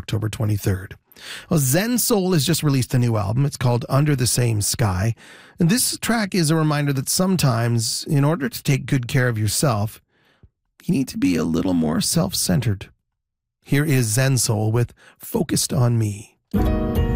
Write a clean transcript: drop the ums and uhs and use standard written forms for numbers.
October 23rd. Well, Zen Soul has just released a new album. It's called Under the Same Sky. And this track is a reminder that sometimes, in order to take good care of yourself, you need to be a little more self-centered. Here is Zen Soul with Focused on Me.